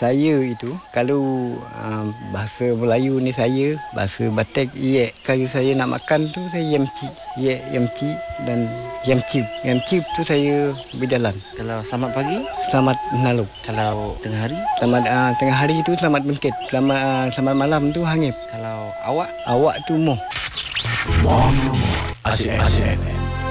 Saya itu kalau bahasa Melayu ni saya, bahasa Batak kalau saya nak makan tu saya yamci dan yamcip. Yamcip tu saya berjalan. Kalau selamat pagi, Selamat menalu. kalau tengah hari, Selamat tengah hari tu selamat bengkit. Selamat malam tu hangip. kalau awak Awak tu moh. Asyik.